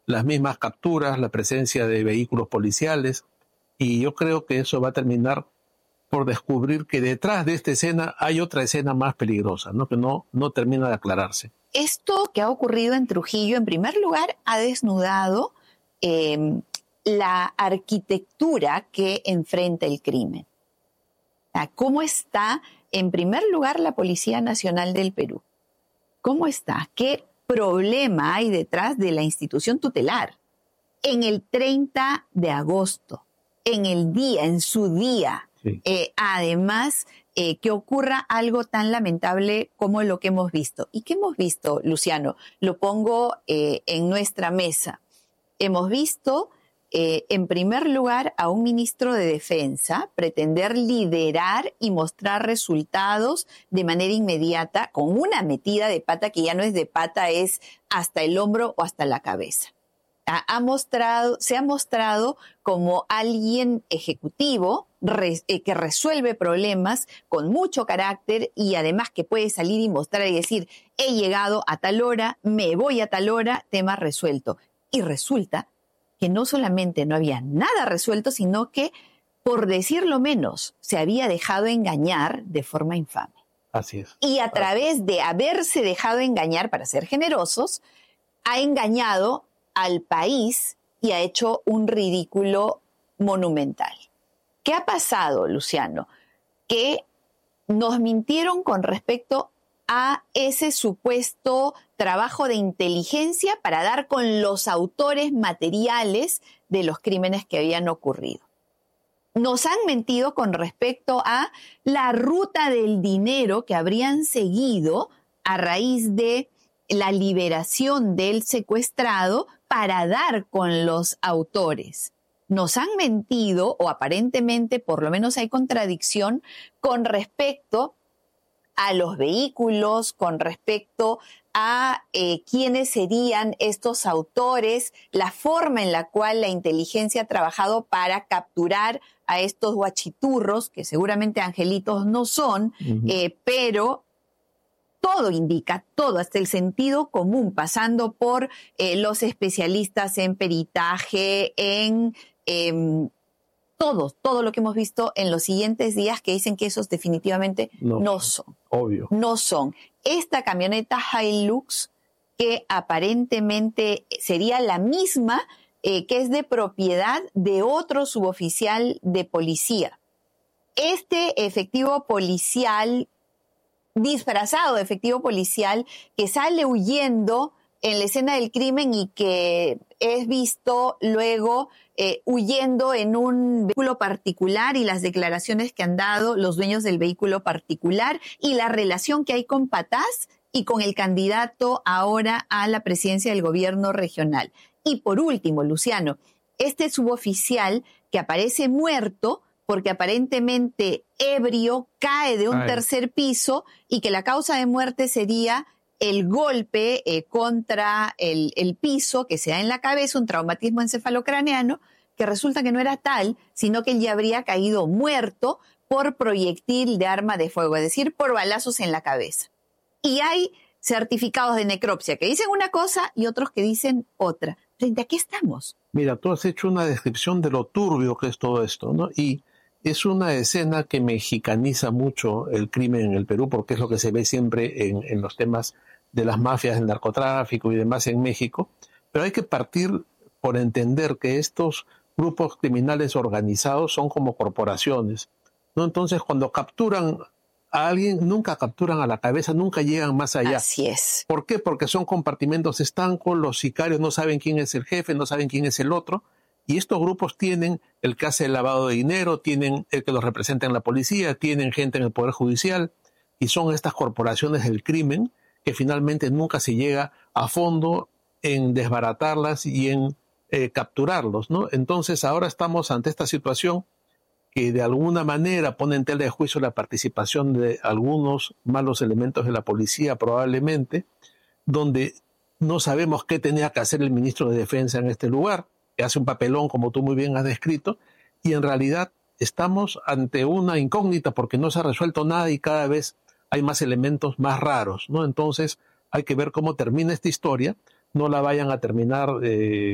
las mismas capturas, la presencia de vehículos policiales, y yo creo que eso va a terminar por descubrir que detrás de esta escena hay otra escena más peligrosa, ¿no? Que no termina de aclararse. Esto que ha ocurrido en Trujillo, en primer lugar, ha desnudado la arquitectura que enfrenta el crimen. ¿Cómo está, en primer lugar, la Policía Nacional del Perú? ¿Cómo está? ¿Qué problema hay detrás de la institución tutelar? En el 30 de agosto, en su día, sí. Además, que ocurra algo tan lamentable como lo que hemos visto. ¿Y qué hemos visto, Luciano? Lo pongo en nuestra mesa. Hemos visto, en primer lugar, a un ministro de Defensa pretender liderar y mostrar resultados de manera inmediata con una metida de pata que ya no es de pata, es hasta el hombro o hasta la cabeza. Se ha mostrado como alguien ejecutivo que resuelve problemas con mucho carácter y además que puede salir y mostrar y decir, he llegado a tal hora, me voy a tal hora, tema resuelto. Y resulta que no solamente no había nada resuelto, sino que, por decirlo menos, se había dejado engañar de forma infame. Así es. Y a través de haberse dejado engañar, para ser generosos, ha engañado al país y ha hecho un ridículo monumental. ¿Qué ha pasado, Luciano? Que nos mintieron con respecto a ese supuesto trabajo de inteligencia para dar con los autores materiales de los crímenes que habían ocurrido. Nos han mentido con respecto a la ruta del dinero que habrían seguido a raíz de la liberación del secuestrado para dar con los autores. Nos han mentido, o aparentemente por lo menos hay contradicción, con respecto a los vehículos, con respecto a quiénes serían estos autores, la forma en la cual la inteligencia ha trabajado para capturar a estos guachiturros, que seguramente angelitos no son, pero todo indica, todo, hasta el sentido común, pasando por los especialistas en peritaje, en todo lo que hemos visto en los siguientes días, que dicen que esos definitivamente no son. Obvio. No son. Esta camioneta Hilux, que aparentemente sería la misma, que es de propiedad de otro suboficial de policía. Este efectivo policial, disfrazado de efectivo policial, que sale huyendo en la escena del crimen y que es visto luego huyendo en un vehículo particular, y las declaraciones que han dado los dueños del vehículo particular y la relación que hay con Pataz y con el candidato ahora a la presidencia del gobierno regional. Y por último, Luciano, este suboficial que aparece muerto porque aparentemente ebrio cae de un tercer piso y que la causa de muerte sería el golpe contra el piso que se da en la cabeza, un traumatismo encefalocraneano, que resulta que no era tal, sino que él ya habría caído muerto por proyectil de arma de fuego, es decir, por balazos en la cabeza. Y hay certificados de necropsia que dicen una cosa y otros que dicen otra. ¿Frente a qué estamos? Mira, tú has hecho una descripción de lo turbio que es todo esto, ¿no? Y es una escena que mexicaniza mucho el crimen en el Perú, porque es lo que se ve siempre en los temas de las mafias, del narcotráfico y demás en México. Pero hay que partir por entender que estos grupos criminales organizados son como corporaciones, ¿no? Entonces, cuando capturan a alguien, nunca capturan a la cabeza, nunca llegan más allá. Así es. ¿Por qué? Porque son compartimentos estancos, los sicarios no saben quién es el jefe, no saben quién es el otro, y estos grupos tienen el que hace el lavado de dinero, tienen el que los representa en la policía, tienen gente en el Poder Judicial, y son estas corporaciones del crimen que finalmente nunca se llega a fondo en desbaratarlas y en capturarlos, ¿no? Entonces ahora estamos ante esta situación que de alguna manera pone en tela de juicio la participación de algunos malos elementos de la policía probablemente, donde no sabemos qué tenía que hacer el ministro de Defensa en este lugar, que hace un papelón como tú muy bien has descrito, y en realidad estamos ante una incógnita porque no se ha resuelto nada y cada vez hay más elementos más raros, ¿no? Entonces hay que ver cómo termina esta historia, no la vayan a terminar